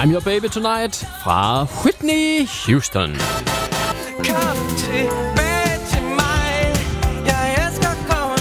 I'm Your Baby Tonight fra Whitney Houston. Kom tilbage til mig. Jeg elsker kun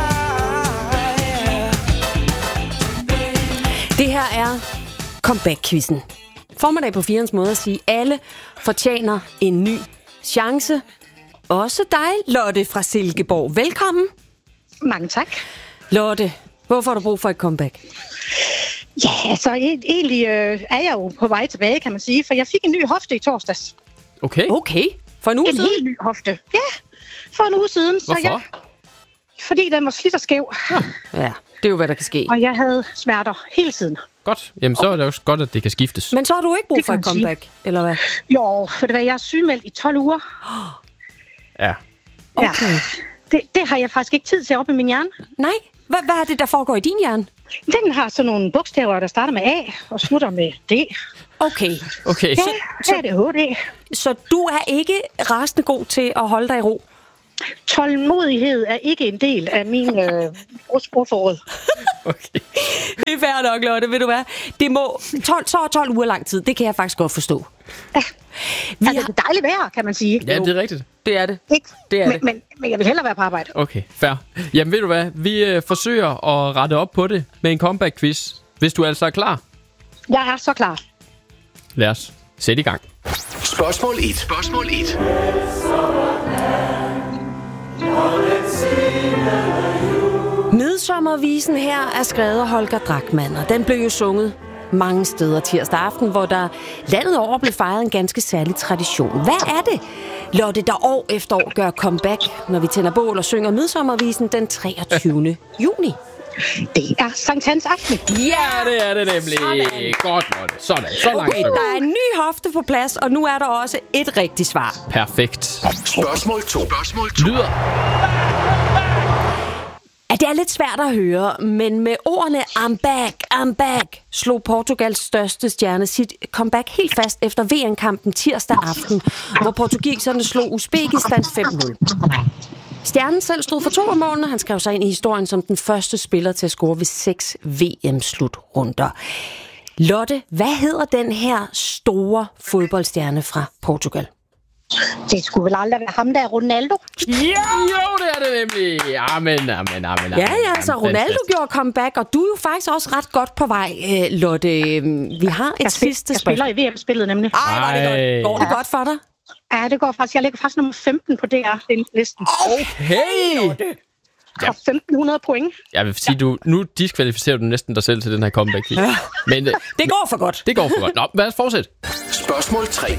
dig. Det her er comeback-quizzen. Formiddag på 4'ens måde at sige, alle fortjener en ny chance. Også dig, Lotte fra Silkeborg. Velkommen. Mange tak. Lotte, hvorfor har du brug for et comeback? Ja, altså egentlig er jeg jo på vej tilbage, kan man sige, for jeg fik en ny hofte i torsdags. Okay. Okay, for en uge En siden? helt ny hofte. Ja, for en uge siden. Hvorfor? Fordi den var slidt og skæv, Ja, det er jo, hvad der kan ske. og jeg havde smerter hele tiden. Godt. Jamen, så er det også godt, at det kan skiftes. Men så har du ikke brug Det for kan et man sige. comeback, eller hvad? Jo, for det var jeg er sygemeldt i 12 uger. Ja. Okay. Ja, det har jeg faktisk ikke tid til op i min hjerne. Nej, hvad er det, der foregår i din hjerne? Den har sådan nogle bogstaver, der starter med A og slutter med D. Okay, Okay. Ja, så er det HD. så du er ikke rasende god til at holde dig i ro? Tålmodighed er ikke en del af min ordforråd. Okay. Det er fair nok, Lotte, ved du hvad? Det må 12 uger lang tid, det kan jeg faktisk godt forstå. Ja. Vi Altså, det er dejligt vejr, kan man sige. Ja, det er rigtigt. Det er det. Ikke? Det er det. Men jeg vil hellere være på arbejde. Okay, fair. Jamen, ved du hvad? Vi forsøger at rette op på det med en comeback-quiz. Hvis du altså er klar, Jeg er så klar. lad os sætte i gang. Spørgsmål 1. Midsommervisen her er skrevet af Holger Drachmann, og den blev jo sunget mange steder tirsdag aften, hvor der landet over blev fejret en ganske særlig tradition. Hvad er det, Lotte, der år efter år gør comeback, når vi tænder bål og synger Midsommervisen den 23. juni? Det er Sankt Hans aften. Ja, det er det nemlig. Sådan. Godt, Lotte. Sådan. Så langt. Okay, der er en ny hofte på plads, og nu er der også et rigtigt svar. Perfekt. Spørgsmål 2. Lyder. Ja, det er lidt svært at høre, men med ordene I'm back, slog Portugals største stjerne sit comeback helt fast efter VM-kampen tirsdag aften, hvor portugiserne slog Uzbekistan 5-0. Stjernen selv stod for 2 af målene. Han skrev sig ind i historien som den første spiller til at score ved 6 VM-slutrunder. Lotte, hvad hedder den her store fodboldstjerne fra Portugal? Det skulle vel aldrig være ham, der er Ronaldo. Ja, jo, det er det nemlig. Amen. Ja, så Ronaldo gjorde comeback, og du er jo faktisk også ret godt på vej, Lotte. Vi har et sidste Jeg spiller i VM-spillet nemlig. Ej, hvor er det godt. Går det godt for dig? Ja, det går faktisk. Jeg ligger faktisk nummer 15 på DR-listen. Okay. Jeg har 1.500 point. Jeg vil sige, nu diskvalificerer du næsten dig selv til den her comeback. Ja. Men Det går for godt. det går for godt. Nå, lad os fortsætte. Spørgsmål 3.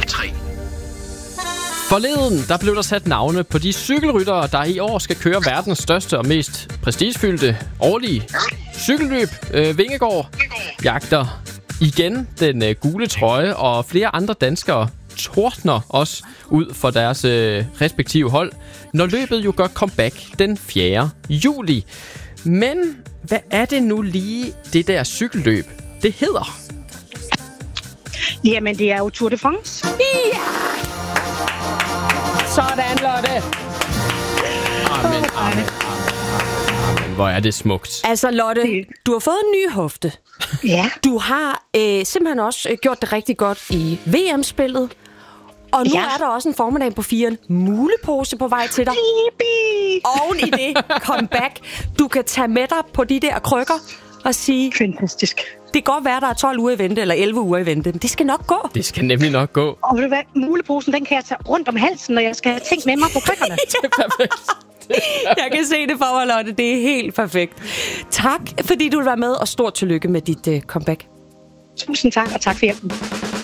Forleden, der blev der sat navne på de cykelryttere, der i år skal køre verdens største og mest prestigefyldte årlige cykelløb. Vingegaard jagter igen den gule trøje, og flere andre danskere tordner også ud for deres respektive hold, når løbet jo gør comeback den 4. juli. Men hvad er det nu lige, det der cykelløb, det hedder? Jamen, det er jo Tour de France. Sådan, Lotte. Amen. Hvor er det smukt. Altså, Lotte, du har fået en ny hofte. Ja. Du har simpelthen også gjort det rigtig godt i VM-spillet. Og nu er der også en formiddag på 4'en mulepose på vej til dig. Oven i det comeback. Du kan tage med dig på de der krykker og sige, Fantastisk. det kan godt være, der er 12 uger i vente, eller 11 uger i vente. Men det skal nok gå. Det skal nemlig nok gå. Og ved du hvad? Muleposen, den kan jeg tage rundt om halsen, når jeg skal have ting med mig på krykkerne. Det er perfekt. Jeg kan se det for mig, Lotte. Det er helt perfekt. Tak, fordi du vil være med, og stort tillykke med dit comeback. Tusind tak, og tak for hjælpen.